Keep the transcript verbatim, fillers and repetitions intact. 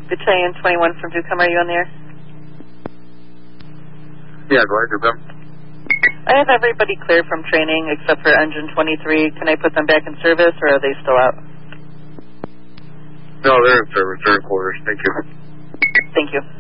Battalion twenty-one from Ducom, are you on the air? Yeah, go ahead, Ducom. I have everybody clear from training except for Engine twenty-three. Can I put them back in service, or are they still out? No, they're in service. They're in quarters. Thank you. Thank you.